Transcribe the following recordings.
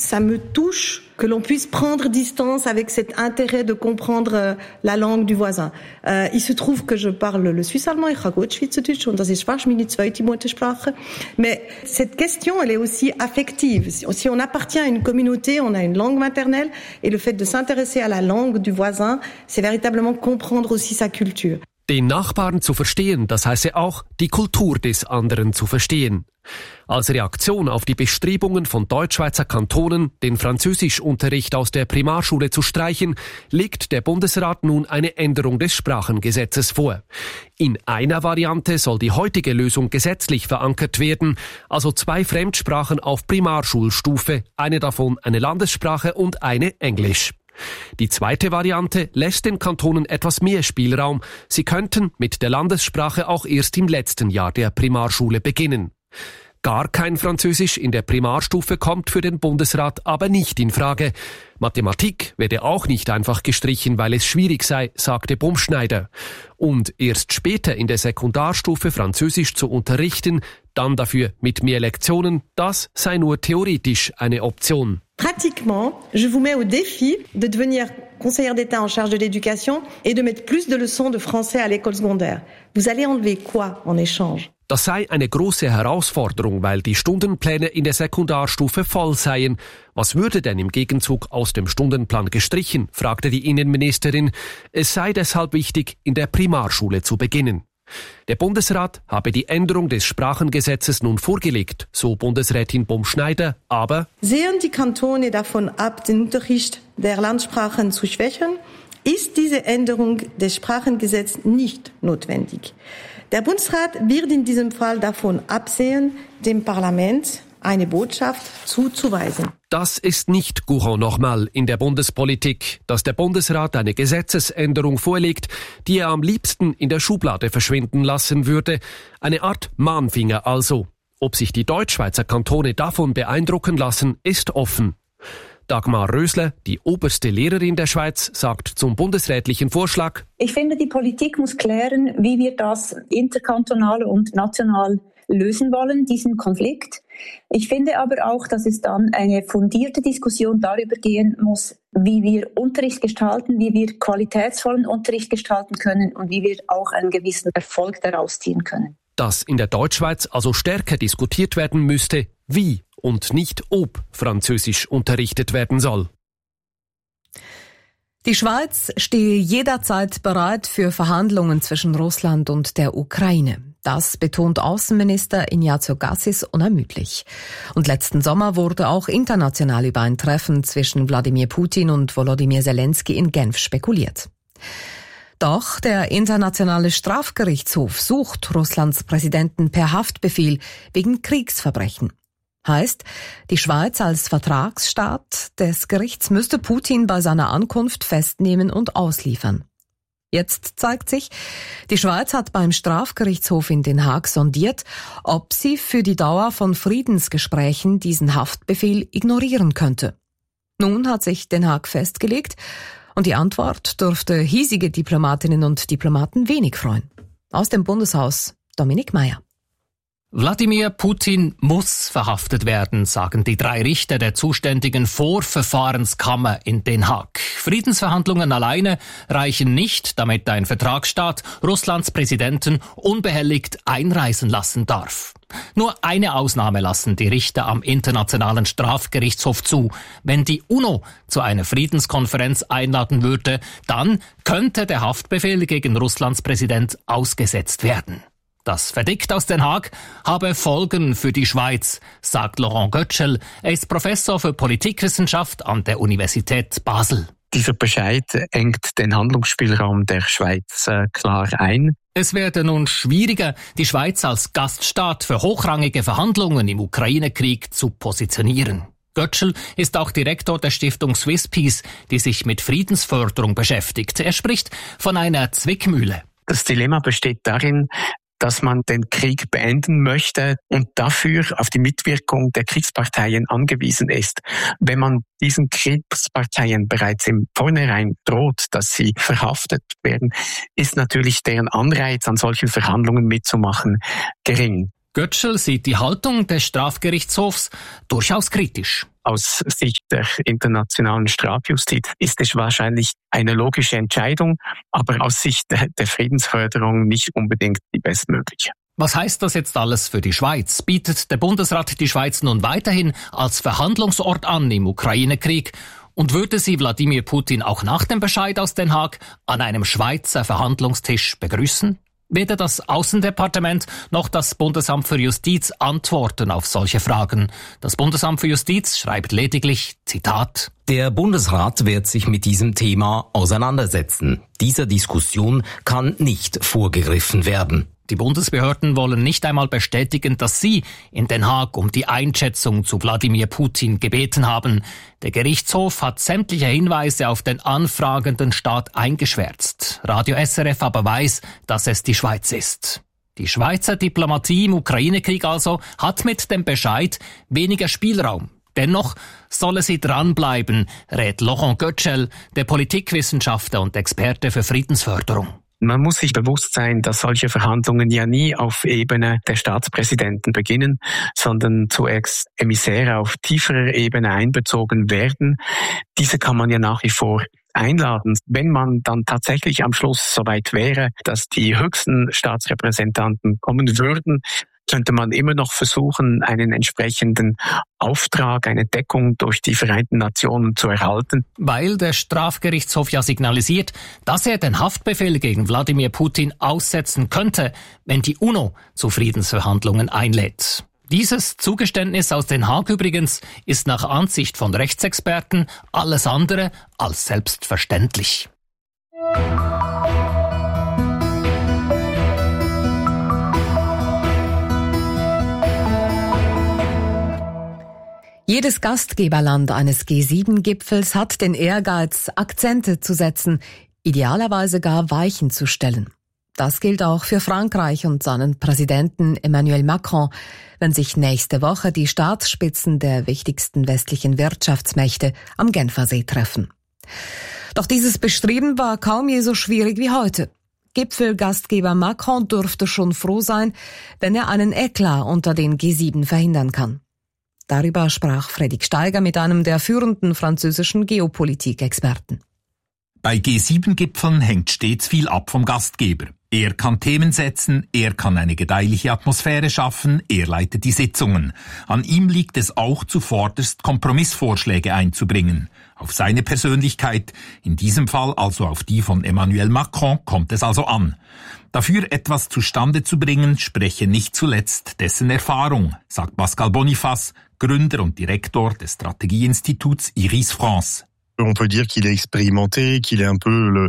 ça me touche que l'on puisse prendre distance avec cet intérêt de comprendre la langue du voisin. Il se trouve que je parle le suisse-allemand, ich kann gut Schweizerdeutsch und das ist fast meine zweite Muttersprache. Mais cette question, elle est aussi affective. Si on appartient à une communauté, on a une langue maternelle et le fait de s'intéresser à la langue du voisin, c'est véritablement comprendre aussi sa culture. Den Nachbarn zu verstehen, das heiße auch, die Kultur des anderen zu verstehen. Als Reaktion auf die Bestrebungen von Deutschschweizer Kantonen, den Französischunterricht aus der Primarschule zu streichen, legt der Bundesrat nun eine Änderung des Sprachengesetzes vor. In einer Variante soll die heutige Lösung gesetzlich verankert werden, also 2 Fremdsprachen auf Primarschulstufe, eine davon eine Landessprache und eine Englisch. Die zweite Variante lässt den Kantonen etwas mehr Spielraum. Sie könnten mit der Landessprache auch erst im letzten Jahr der Primarschule beginnen. Gar kein Französisch in der Primarstufe kommt für den Bundesrat aber nicht in Frage. Mathematik werde auch nicht einfach gestrichen, weil es schwierig sei, sagte Bumschneider. Und erst später in der Sekundarstufe Französisch zu unterrichten, dann dafür mit mehr Lektionen, das sei nur theoretisch eine Option. Pratiquement, je vous mets au défi de devenir conseillère d'État en charge de l'éducation et de mettre plus de leçons de français à l'école secondaire. Vous allez enlever quoi en échange? Das sei eine große Herausforderung, weil die Stundenpläne in der Sekundarstufe voll seien. Was würde denn im Gegenzug aus dem Stundenplan gestrichen, fragte die Innenministerin. Es sei deshalb wichtig, in der Primarschule zu beginnen. Der Bundesrat habe die Änderung des Sprachengesetzes nun vorgelegt, so Bundesrätin Bumschneider, aber sehen die Kantone davon ab, den Unterricht der Landsprachen zu schwächen, ist diese Änderung des Sprachengesetzes nicht notwendig. Der Bundesrat wird in diesem Fall davon absehen, dem Parlament eine Botschaft zuzuweisen. Das ist nicht Courant normal in der Bundespolitik, dass der Bundesrat eine Gesetzesänderung vorlegt, die er am liebsten in der Schublade verschwinden lassen würde. Eine Art Mahnfinger also. Ob sich die Deutschschweizer Kantone davon beeindrucken lassen, ist offen. Dagmar Rösler, die oberste Lehrerin der Schweiz, sagt zum bundesrätlichen Vorschlag: Ich finde, die Politik muss klären, wie wir das interkantonal und national lösen wollen, diesen Konflikt. Ich finde aber auch, dass es dann eine fundierte Diskussion darüber gehen muss, wie wir Unterricht gestalten, wie wir qualitätsvollen Unterricht gestalten können und wie wir auch einen gewissen Erfolg daraus ziehen können. Dass in der Deutschschweiz also stärker diskutiert werden müsste, wie und nicht ob Französisch unterrichtet werden soll. Die Schweiz stehe jederzeit bereit für Verhandlungen zwischen Russland und der Ukraine. Das betont Außenminister Ignazio Cassis unermüdlich. Und letzten Sommer wurde auch international über ein Treffen zwischen Wladimir Putin und Volodymyr Zelensky in Genf spekuliert. Doch der Internationale Strafgerichtshof sucht Russlands Präsidenten per Haftbefehl wegen Kriegsverbrechen. Heißt, die Schweiz als Vertragsstaat des Gerichts müsste Putin bei seiner Ankunft festnehmen und ausliefern. Jetzt zeigt sich, die Schweiz hat beim Strafgerichtshof in Den Haag sondiert, ob sie für die Dauer von Friedensgesprächen diesen Haftbefehl ignorieren könnte. Nun hat sich Den Haag festgelegt und die Antwort dürfte hiesige Diplomatinnen und Diplomaten wenig freuen. Aus dem Bundeshaus Dominik Mayer. Wladimir Putin muss verhaftet werden, sagen die 3 Richter der zuständigen Vorverfahrenskammer in Den Haag. Friedensverhandlungen alleine reichen nicht, damit ein Vertragsstaat Russlands Präsidenten unbehelligt einreisen lassen darf. Nur eine Ausnahme lassen die Richter am Internationalen Strafgerichtshof zu. Wenn die UNO zu einer Friedenskonferenz einladen würde, dann könnte der Haftbefehl gegen Russlands Präsident ausgesetzt werden. Das Verdikt aus Den Haag habe Folgen für die Schweiz, sagt Laurent Götschel. Er ist Professor für Politikwissenschaft an der Universität Basel. Dieser Bescheid engt den Handlungsspielraum der Schweiz klar ein. Es werde nun schwieriger, die Schweiz als Gaststaat für hochrangige Verhandlungen im Ukraine-Krieg zu positionieren. Götschel ist auch Direktor der Stiftung Swiss Peace, die sich mit Friedensförderung beschäftigt. Er spricht von einer Zwickmühle. Das Dilemma besteht darin, dass man den Krieg beenden möchte und dafür auf die Mitwirkung der Kriegsparteien angewiesen ist. Wenn man diesen Kriegsparteien bereits im Vornherein droht, dass sie verhaftet werden, ist natürlich deren Anreiz, an solchen Verhandlungen mitzumachen, gering. Götschel sieht die Haltung des Strafgerichtshofs durchaus kritisch. Aus Sicht der internationalen Strafjustiz ist es wahrscheinlich eine logische Entscheidung, aber aus Sicht der Friedensförderung nicht unbedingt die bestmögliche. Was heißt das jetzt alles für die Schweiz? Bietet der Bundesrat die Schweiz nun weiterhin als Verhandlungsort an im Ukraine-Krieg? Und würde sie Wladimir Putin auch nach dem Bescheid aus Den Haag an einem Schweizer Verhandlungstisch begrüßen? Weder das Außendepartement noch das Bundesamt für Justiz antworten auf solche Fragen. Das Bundesamt für Justiz schreibt lediglich, Zitat: Der Bundesrat wird sich mit diesem Thema auseinandersetzen. Dieser Diskussion kann nicht vorgegriffen werden. Die Bundesbehörden wollen nicht einmal bestätigen, dass sie in Den Haag um die Einschätzung zu Wladimir Putin gebeten haben. Der Gerichtshof hat sämtliche Hinweise auf den anfragenden Staat eingeschwärzt. Radio SRF aber weiß, dass es die Schweiz ist. Die Schweizer Diplomatie im Ukraine-Krieg also hat mit dem Bescheid weniger Spielraum. Dennoch solle sie dranbleiben, rät Laurent Götschel, der Politikwissenschaftler und Experte für Friedensförderung. Man muss sich bewusst sein, dass solche Verhandlungen ja nie auf Ebene der Staatspräsidenten beginnen, sondern zuerst Emissäre auf tieferer Ebene einbezogen werden. Diese kann man ja nach wie vor einladen. Wenn man dann tatsächlich am Schluss soweit wäre, dass die höchsten Staatsrepräsentanten kommen würden, könnte man immer noch versuchen, einen entsprechenden Auftrag, eine Deckung durch die Vereinten Nationen zu erhalten. Weil der Strafgerichtshof ja signalisiert, dass er den Haftbefehl gegen Wladimir Putin aussetzen könnte, wenn die UNO zu Friedensverhandlungen einlädt. Dieses Zugeständnis aus Den Haag übrigens ist nach Ansicht von Rechtsexperten alles andere als selbstverständlich. Jedes Gastgeberland eines G7-Gipfels hat den Ehrgeiz, Akzente zu setzen, idealerweise gar Weichen zu stellen. Das gilt auch für Frankreich und seinen Präsidenten Emmanuel Macron, wenn sich nächste Woche die Staatsspitzen der wichtigsten westlichen Wirtschaftsmächte am Genfersee treffen. Doch dieses Bestreben war kaum je so schwierig wie heute. Gipfelgastgeber Macron dürfte schon froh sein, wenn er einen Eklat unter den G7 verhindern kann. Darüber sprach Fredrik Steiger mit einem der führenden französischen Geopolitik-Experten. Bei G7-Gipfeln hängt stets viel ab vom Gastgeber. Er kann Themen setzen, er kann eine gedeihliche Atmosphäre schaffen, er leitet die Sitzungen. An ihm liegt es auch zuvorderst, Kompromissvorschläge einzubringen. Auf seine Persönlichkeit, in diesem Fall also auf die von Emmanuel Macron, kommt es also an. Dafür etwas zustande zu bringen, spreche nicht zuletzt dessen Erfahrung, sagt Pascal Boniface, Gründer und Direktor des Strategieinstituts Iris France. On peut dire qu'il est expérimenté, qu'il est un peu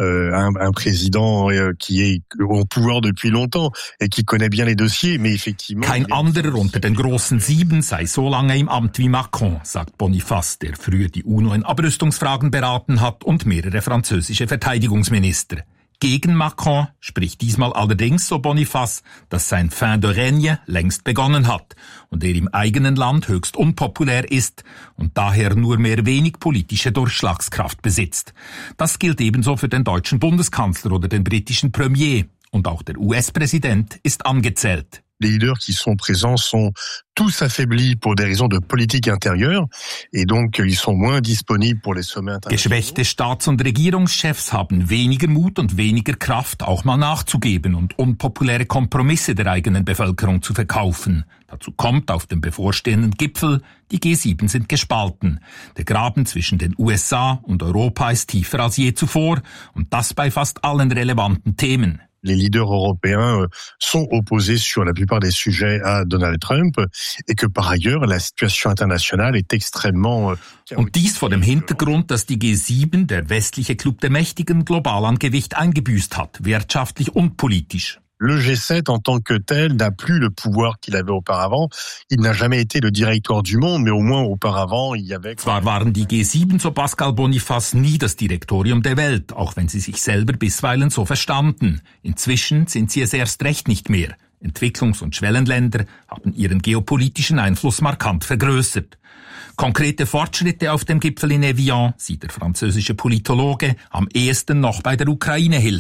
un président qui est au pouvoir depuis longtemps et qui connaît bien les dossiers, mais effectivement... Kein anderer unter den großen 7 sei so lange im Amt wie Macron, sagt Boniface, der früher die UNO in Abrüstungsfragen beraten hat und mehrere französische Verteidigungsminister. Gegen Macron spricht diesmal allerdings, so Boniface, dass sein Fin de règne längst begonnen hat und er im eigenen Land höchst unpopulär ist und daher nur mehr wenig politische Durchschlagskraft besitzt. Das gilt ebenso für den deutschen Bundeskanzler oder den britischen Premier und auch der US-Präsident ist angezählt. Les leaders qui sont présents sont tous affaiblis pour des raisons de politique intérieure et donc ils sont moins disponibles pour les sommets internationaux. Geschwächte Staats- und Regierungschefs haben weniger Mut und weniger Kraft, auch mal nachzugeben und unpopuläre Kompromisse der eigenen Bevölkerung zu verkaufen. Dazu kommt auf dem bevorstehenden Gipfel, die G7 sind gespalten. Der Graben zwischen den USA und Europa ist tiefer als je zuvor und das bei fast allen relevanten Themen. Les leaders européens sont opposés sur la plupart des sujets à Donald Trump et que par ailleurs la situation internationale est extrêmement... Und dies vor dem Hintergrund, dass die G7, der westliche Club der Mächtigen, global an Gewicht eingebüßt hat, wirtschaftlich und politisch. Le G7 en tant que tel n'a plus le pouvoir qu'il avait auparavant. Il n'a jamais été le directoire du monde, mais au moins auparavant il y avait... Zwar waren die G7, so Pascal Boniface, nie das Direktorium der Welt, auch wenn sie sich selber bisweilen so verstanden. Inzwischen sind sie es erst recht nicht mehr. Entwicklungs- und Schwellenländer haben ihren geopolitischen Einfluss markant vergrößert. Konkrete Fortschritte auf dem Gipfel in Evian sieht der französische Politologe am ehesten noch bei der Ukraine-Hilfe.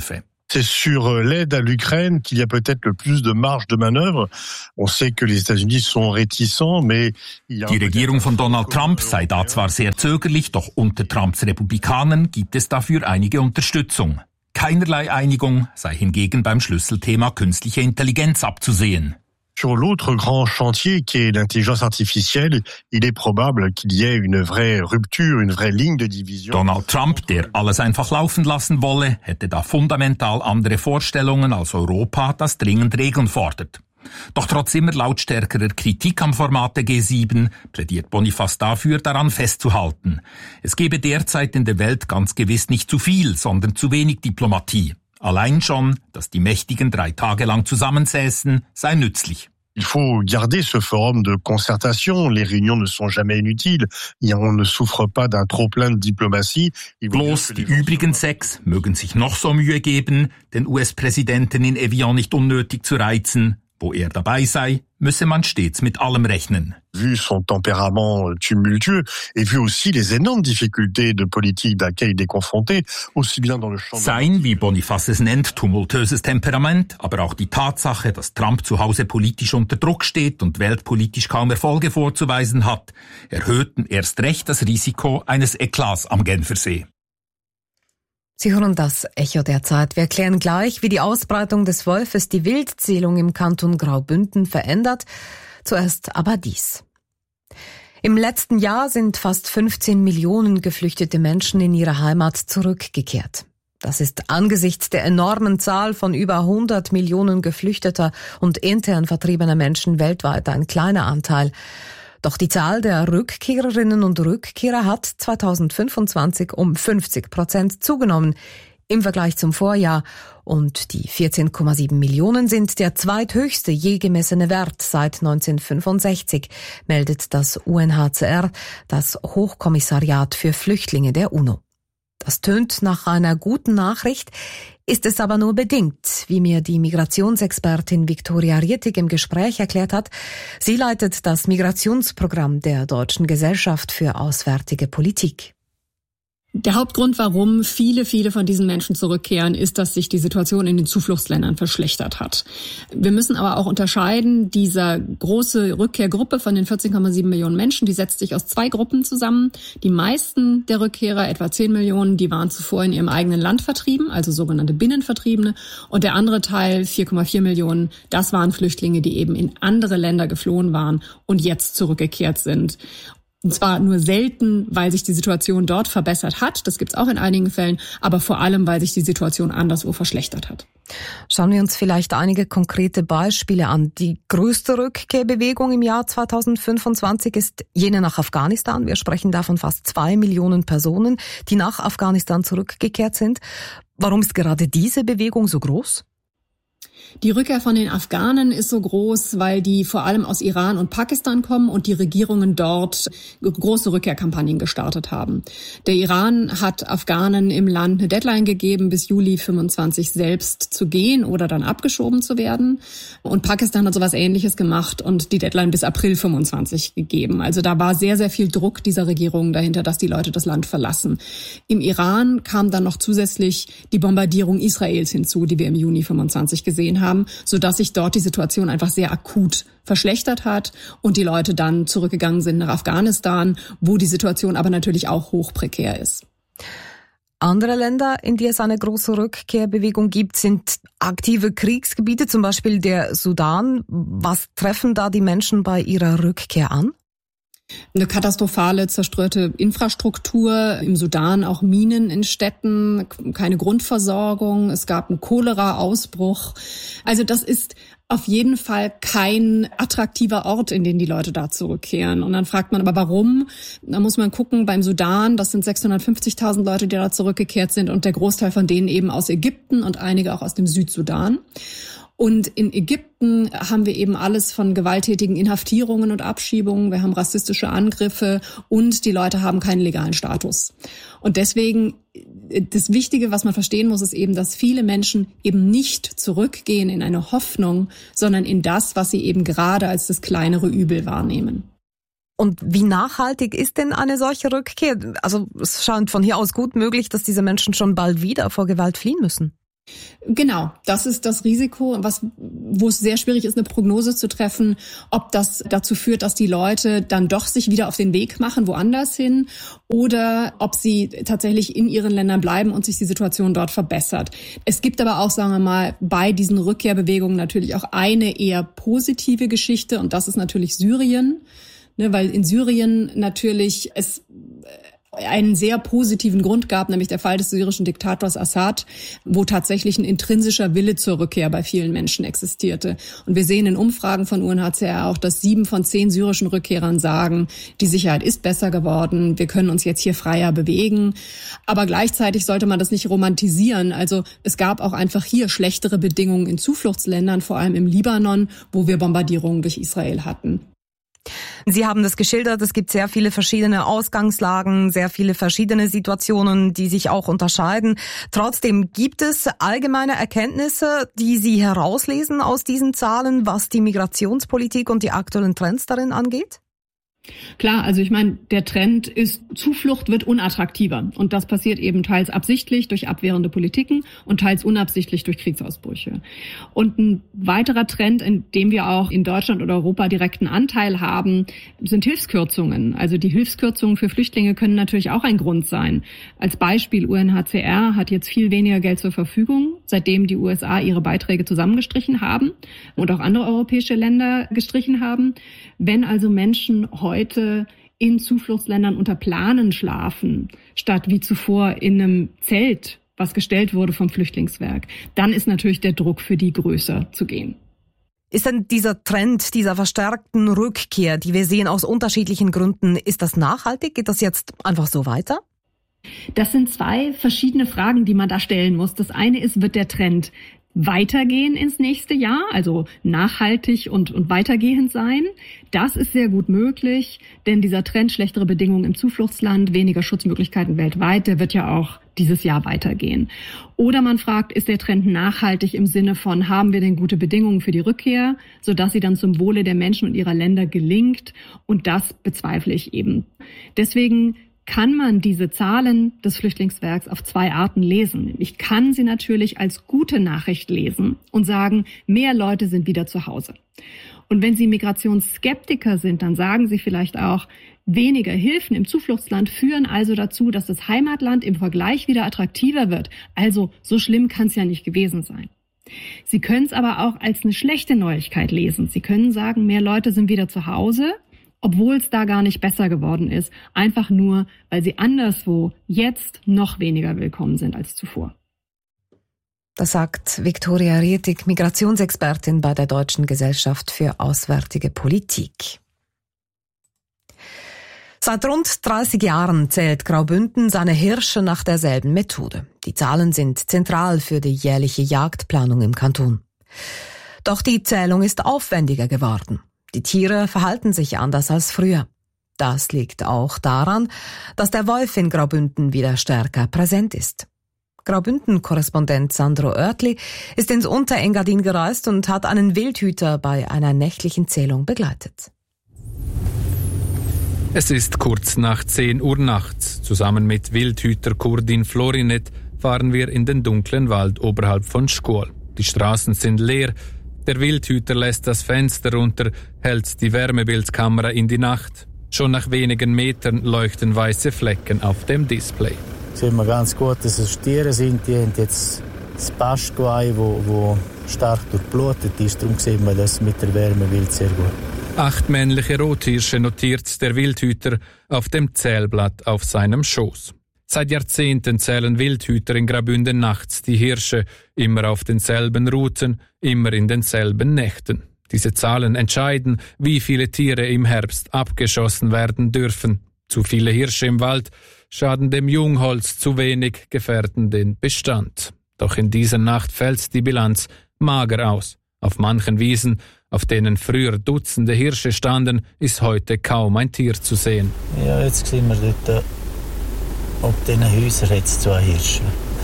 C'est sur l'aide à l'Ukraine qu'il y a peut-être le plus de marge de manœuvre. On sait que les États-Unis sont réticents, mais die Regierung von Donald Trump sei da zwar sehr zögerlich, doch unter Trumps Republikanern gibt es dafür einige Unterstützung. Keinerlei Einigung sei hingegen beim Schlüsselthema künstliche Intelligenz abzusehen. Sur l'autre grand chantier qui est l'intelligence artificielle, il est probable qu'il y ait une vraie rupture, une vraie ligne de division. Donald Trump, der alles einfach laufen lassen wolle, hätte da fundamental andere Vorstellungen als Europa, das dringend Regeln fordert. Doch trotz immer lautstärkerer Kritik am Format der G7 plädiert Boniface dafür, daran festzuhalten. Es gebe derzeit in der Welt ganz gewiss nicht zu viel, sondern zu wenig Diplomatie. Allein schon, dass die Mächtigen 3 Tage lang zusammensäßen, sei nützlich. Il faut garder ce forum de concertation. Les réunions ne sont jamais inutiles. On ne souffre pas d'un trop-plein de diplomatie. Bloß die übrigen 6 mögen sich noch so Mühe geben, den US-Präsidenten in Evian nicht unnötig zu reizen. Wo er dabei sei, müsse man stets mit allem rechnen. Vu son tempérament tumultueux et vu aussi les énormes difficultés de politique auxquelles il est confronté, aussi bien dans le champ... Sein, wie Boniface es nennt, tumultuöses Temperament, aber auch die Tatsache, dass Trump zu Hause politisch unter Druck steht und weltpolitisch kaum Erfolge vorzuweisen hat, erhöhten erst recht das Risiko eines Eklats am Genfersee. Sie hören das Echo der Zeit. Wir erklären gleich, wie die Ausbreitung des Wolfes die Wildzählung im Kanton Graubünden verändert. Zuerst aber dies. Im letzten Jahr sind fast 15 Millionen geflüchtete Menschen in ihre Heimat zurückgekehrt. Das ist angesichts der enormen Zahl von über 100 Millionen geflüchteter und intern vertriebener Menschen weltweit ein kleiner Anteil. Doch die Zahl der Rückkehrerinnen und Rückkehrer hat 2025 um 50% zugenommen im Vergleich zum Vorjahr. Und die 14,7 Millionen sind der zweithöchste je gemessene Wert seit 1965, meldet das UNHCR, das Hochkommissariat für Flüchtlinge der UNO. Das tönt nach einer guten Nachricht, ist es aber nur bedingt, wie mir die Migrationsexpertin Viktoria Rietig im Gespräch erklärt hat. Sie leitet das Migrationsprogramm der Deutschen Gesellschaft für Auswärtige Politik. Der Hauptgrund, warum viele von diesen Menschen zurückkehren, ist, dass sich die Situation in den Zufluchtsländern verschlechtert hat. Wir müssen aber auch unterscheiden, diese große Rückkehrgruppe von den 14,7 Millionen Menschen, die setzt sich aus 2 Gruppen zusammen. Die meisten der Rückkehrer, etwa 10 Millionen, die waren zuvor in ihrem eigenen Land vertrieben, also sogenannte Binnenvertriebene. Und der andere Teil, 4,4 Millionen, das waren Flüchtlinge, die eben in andere Länder geflohen waren und jetzt zurückgekehrt sind. Und zwar nur selten, weil sich die Situation dort verbessert hat, das gibt's auch in einigen Fällen, aber vor allem, weil sich die Situation anderswo verschlechtert hat. Schauen wir uns vielleicht einige konkrete Beispiele an. Die größte Rückkehrbewegung im Jahr 2025 ist jene nach Afghanistan. Wir sprechen da von fast 2 Millionen Personen, die nach Afghanistan zurückgekehrt sind. Warum ist gerade diese Bewegung so groß? Die Rückkehr von den Afghanen ist so groß, weil die vor allem aus Iran und Pakistan kommen und die Regierungen dort große Rückkehrkampagnen gestartet haben. Der Iran hat Afghanen im Land eine Deadline gegeben, bis Juli 25 selbst zu gehen oder dann abgeschoben zu werden. Und Pakistan hat sowas Ähnliches gemacht und die Deadline bis April 25 gegeben. Also da war sehr, sehr viel Druck dieser Regierungen dahinter, dass die Leute das Land verlassen. Im Iran kam dann noch zusätzlich die Bombardierung Israels hinzu, die wir im Juni 25 gesehen haben, sodass sich dort die Situation einfach sehr akut verschlechtert hat und die Leute dann zurückgegangen sind nach Afghanistan, wo die Situation aber natürlich auch hoch prekär ist. Andere Länder, in die es eine große Rückkehrbewegung gibt, sind aktive Kriegsgebiete, zum Beispiel der Sudan. Was treffen da die Menschen bei ihrer Rückkehr an? Eine katastrophale, zerstörte Infrastruktur, im Sudan auch Minen in Städten, keine Grundversorgung, es gab einen Cholera-Ausbruch. Also das ist auf jeden Fall kein attraktiver Ort, in den die Leute da zurückkehren. Und dann fragt man aber, warum? Da muss man gucken, beim Sudan, das sind 650.000 Leute, die da zurückgekehrt sind und der Großteil von denen eben aus Ägypten und einige auch aus dem Südsudan. Und in Ägypten haben wir eben alles von gewalttätigen Inhaftierungen und Abschiebungen. Wir haben rassistische Angriffe und die Leute haben keinen legalen Status. Und deswegen, das Wichtige, was man verstehen muss, ist eben, dass viele Menschen eben nicht zurückgehen in eine Hoffnung, sondern in das, was sie eben gerade als das kleinere Übel wahrnehmen. Und wie nachhaltig ist denn eine solche Rückkehr? Also es scheint von hier aus gut möglich, dass diese Menschen schon bald wieder vor Gewalt fliehen müssen. Genau, das ist das Risiko, wo es sehr schwierig ist, eine Prognose zu treffen, ob das dazu führt, dass die Leute dann doch sich wieder auf den Weg machen, woanders hin, oder ob sie tatsächlich in ihren Ländern bleiben und sich die Situation dort verbessert. Es gibt aber auch, sagen wir mal, bei diesen Rückkehrbewegungen natürlich auch eine eher positive Geschichte, und das ist natürlich Syrien, ne, weil in Syrien natürlich es einen sehr positiven Grund gab, nämlich der Fall des syrischen Diktators Assad, wo tatsächlich ein intrinsischer Wille zur Rückkehr bei vielen Menschen existierte. Und wir sehen in Umfragen von UNHCR auch, dass 7 von 10 syrischen Rückkehrern sagen, die Sicherheit ist besser geworden, wir können uns jetzt hier freier bewegen. Aber gleichzeitig sollte man das nicht romantisieren. Also es gab auch einfach hier schlechtere Bedingungen in Zufluchtsländern, vor allem im Libanon, wo wir Bombardierungen durch Israel hatten. Sie haben das geschildert, es gibt sehr viele verschiedene Ausgangslagen, sehr viele verschiedene Situationen, die sich auch unterscheiden. Trotzdem gibt es allgemeine Erkenntnisse, die Sie herauslesen aus diesen Zahlen, was die Migrationspolitik und die aktuellen Trends darin angeht? Klar, also ich meine, der Trend ist, Zuflucht wird unattraktiver. Und das passiert eben teils absichtlich durch abwehrende Politiken und teils unabsichtlich durch Kriegsausbrüche. Und ein weiterer Trend, in dem wir auch in Deutschland oder Europa direkten Anteil haben, sind Hilfskürzungen. Also die Hilfskürzungen für Flüchtlinge können natürlich auch ein Grund sein. Als Beispiel, UNHCR hat jetzt viel weniger Geld zur Verfügung, seitdem die USA ihre Beiträge zusammengestrichen haben und auch andere europäische Länder gestrichen haben. Wenn also Menschen heute in Zufluchtsländern unter Planen schlafen, statt wie zuvor in einem Zelt, was gestellt wurde vom Flüchtlingswerk, dann ist natürlich der Druck für die größer zu gehen. Ist denn dieser Trend dieser verstärkten Rückkehr, die wir sehen aus unterschiedlichen Gründen, ist das nachhaltig? Geht das jetzt einfach so weiter? Das sind 2 verschiedene Fragen, die man da stellen muss. Das eine ist, wird der Trend weitergehen ins nächste Jahr, also nachhaltig und weitergehend sein? Das ist sehr gut möglich, denn dieser Trend, schlechtere Bedingungen im Zufluchtsland, weniger Schutzmöglichkeiten weltweit, der wird ja auch dieses Jahr weitergehen. Oder man fragt, ist der Trend nachhaltig im Sinne von, haben wir denn gute Bedingungen für die Rückkehr, sodass sie dann zum Wohle der Menschen und ihrer Länder gelingt? Und das bezweifle ich eben. Deswegen kann man diese Zahlen des Flüchtlingswerks auf 2 Arten lesen. Ich kann sie natürlich als gute Nachricht lesen und sagen, mehr Leute sind wieder zu Hause. Und wenn Sie Migrationsskeptiker sind, dann sagen Sie vielleicht auch, weniger Hilfen im Zufluchtsland führen also dazu, dass das Heimatland im Vergleich wieder attraktiver wird. Also so schlimm kann es ja nicht gewesen sein. Sie können es aber auch als eine schlechte Neuigkeit lesen. Sie können sagen, mehr Leute sind wieder zu Hause, obwohl es da gar nicht besser geworden ist, einfach nur, weil sie anderswo jetzt noch weniger willkommen sind als zuvor. Das sagt Viktoria Rietig, Migrationsexpertin bei der Deutschen Gesellschaft für Auswärtige Politik. Seit rund 30 Jahren zählt Graubünden seine Hirsche nach derselben Methode. Die Zahlen sind zentral für die jährliche Jagdplanung im Kanton. Doch die Zählung ist aufwendiger geworden. Die Tiere verhalten sich anders als früher. Das liegt auch daran, dass der Wolf in Graubünden wieder stärker präsent ist. Graubünden-Korrespondent Sandro Oertli ist ins Unterengadin gereist und hat einen Wildhüter bei einer nächtlichen Zählung begleitet. Es ist kurz nach 10 Uhr nachts. Zusammen mit Wildhüter Kurdin Florinet fahren wir in den dunklen Wald oberhalb von Schkuol. Die Straßen sind leer. Der Wildhüter lässt das Fenster runter, hält die Wärmebildkamera in die Nacht. Schon nach wenigen Metern leuchten weiße Flecken auf dem Display. Sieht man ganz gut, dass es Tiere sind. Die haben jetzt das Pastgeweih, wo stark durchblutet ist. Darum sieht man das mit der Wärmebild sehr gut. 8 männliche Rothirsche notiert der Wildhüter auf dem Zählblatt auf seinem Schoß. Seit Jahrzehnten zählen Wildhüter in Graubünden nachts die Hirsche, immer auf denselben Routen, immer in denselben Nächten. Diese Zahlen entscheiden, wie viele Tiere im Herbst abgeschossen werden dürfen. Zu viele Hirsche im Wald schaden dem Jungholz, zu wenig gefährden den Bestand. Doch in dieser Nacht fällt die Bilanz mager aus. Auf manchen Wiesen, auf denen früher Dutzende Hirsche standen, ist heute kaum ein Tier zu sehen. Ja, jetzt sehen wir dort, ob diesen Häusern jetzt 2 Hirsche.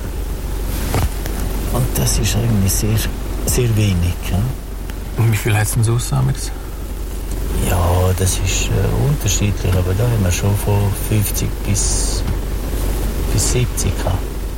Und das ist eigentlich sehr, sehr wenig. Ja. Und wie viel hat es denn sonst? Ja, das ist unterschiedlich, aber da haben wir schon von 50 bis 70 gehabt.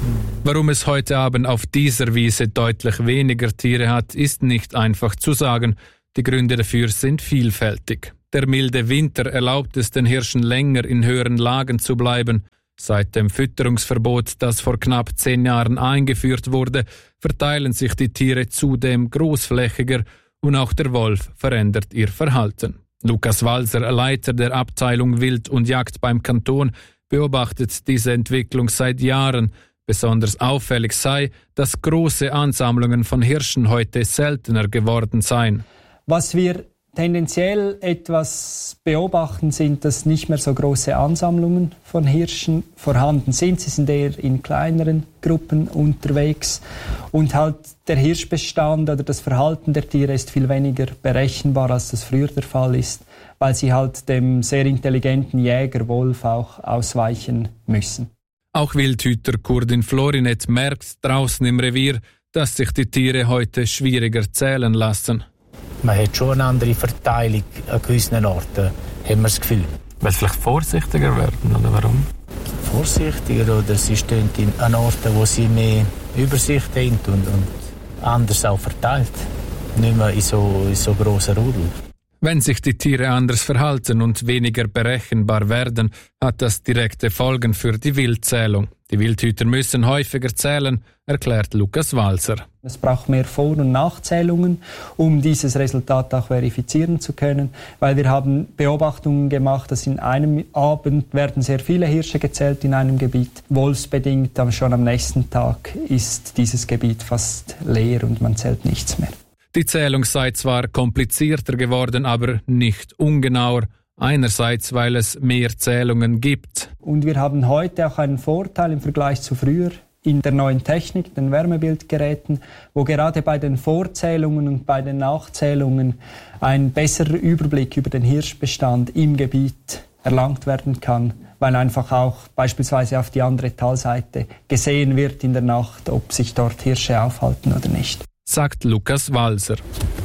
Warum es heute Abend auf dieser Wiese deutlich weniger Tiere hat, ist nicht einfach zu sagen. Die Gründe dafür sind vielfältig. Der milde Winter erlaubt es den Hirschen länger in höheren Lagen zu bleiben. Seit dem Fütterungsverbot, das vor knapp 10 Jahren eingeführt wurde, verteilen sich die Tiere zudem großflächiger und auch der Wolf verändert ihr Verhalten. Lukas Walser, Leiter der Abteilung Wild und Jagd beim Kanton, beobachtet diese Entwicklung seit Jahren. Besonders auffällig sei, dass große Ansammlungen von Hirschen heute seltener geworden seien. Was wir tendenziell etwas beobachten, sind, dass nicht mehr so große Ansammlungen von Hirschen vorhanden sind. Sie sind eher in kleineren Gruppen unterwegs. Und halt der Hirschbestand oder das Verhalten der Tiere ist viel weniger berechenbar, als das früher der Fall ist, weil sie halt dem sehr intelligenten Jäger Wolf auch ausweichen müssen. Auch Wildhüter Kurdin Florinet merkt draußen im Revier, dass sich die Tiere heute schwieriger zählen lassen. Man hat schon eine andere Verteilung an gewissen Orten, haben wir das Gefühl. Weil sie vielleicht vorsichtiger werden, oder warum? Vorsichtiger, oder sie stehen an Orten, wo sie mehr Übersicht haben und anders auch verteilt. Nicht mehr in so grossen Rudel. Wenn sich die Tiere anders verhalten und weniger berechenbar werden, hat das direkte Folgen für die Wildzählung. Die Wildhüter müssen häufiger zählen, erklärt Lukas Walser. Es braucht mehr Vor- und Nachzählungen, um dieses Resultat auch verifizieren zu können, weil wir haben Beobachtungen gemacht, dass in einem Abend werden sehr viele Hirsche gezählt in einem Gebiet. Wolfsbedingt, aber schon am nächsten Tag ist dieses Gebiet fast leer und man zählt nichts mehr. Die Zählung sei zwar komplizierter geworden, aber nicht ungenauer. Einerseits, weil es mehr Zählungen gibt. Und wir haben heute auch einen Vorteil im Vergleich zu früher in der neuen Technik, den Wärmebildgeräten, wo gerade bei den Vorzählungen und bei den Nachzählungen ein besserer Überblick über den Hirschbestand im Gebiet erlangt werden kann, weil einfach auch beispielsweise auf die andere Talseite gesehen wird in der Nacht, ob sich dort Hirsche aufhalten oder nicht. Sagt Lukas Walser.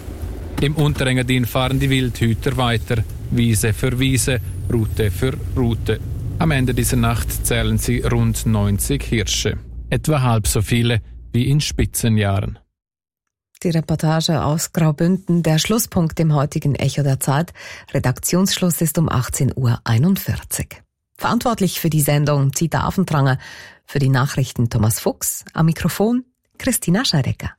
Im Unterengadin fahren die Wildhüter weiter, Wiese für Wiese, Route für Route. Am Ende dieser Nacht zählen sie rund 90 Hirsche. Etwa halb so viele wie in Spitzenjahren. Die Reportage aus Graubünden, der Schlusspunkt im heutigen Echo der Zeit. Redaktionsschluss ist um 18:41 Uhr. Verantwortlich für die Sendung Zita Affentranger, für die Nachrichten Thomas Fuchs, am Mikrofon Christina Scheidecker.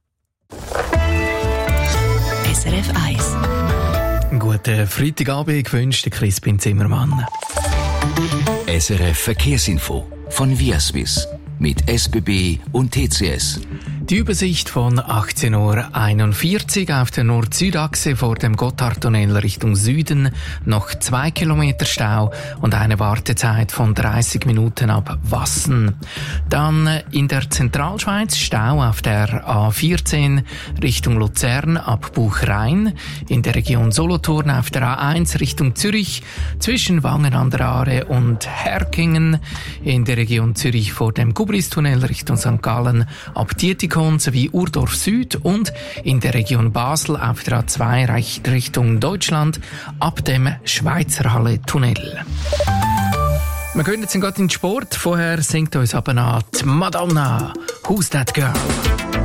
SRF 1. Guten Freitagabend wünscht Crispin Zimmermann. SRF Verkehrsinfo von Viaswiss mit SBB und TCS. Die Übersicht von 18:41 Uhr auf der Nord-Süd-Achse vor dem Gotthardtunnel Richtung Süden. Noch 2 Kilometer Stau und eine Wartezeit von 30 Minuten ab Wassen. Dann in der Zentralschweiz Stau auf der A14 Richtung Luzern ab Buchrhein. In der Region Solothurn auf der A1 Richtung Zürich zwischen Wangen an der Aare und Herkingen. In der Region Zürich vor dem Gubristunnel Richtung St. Gallen ab Dietikon sowie Urdorf Süd und in der Region Basel auf der A2 Richtung Deutschland ab dem Schweizerhalle-Tunnel. Wir gehen jetzt gerade in den Sport. Vorher singt uns aber noch die Madonna «Who's That Girl?»